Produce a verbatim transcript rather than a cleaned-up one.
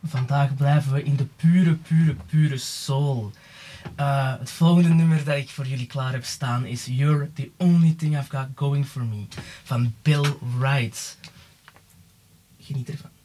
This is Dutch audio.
Vandaag blijven we in de pure, pure, pure soul. Uh, het volgende nummer dat ik voor jullie klaar heb staan is You're the Only Thing I've Got Going For Me van Bill Wright. Geniet ervan.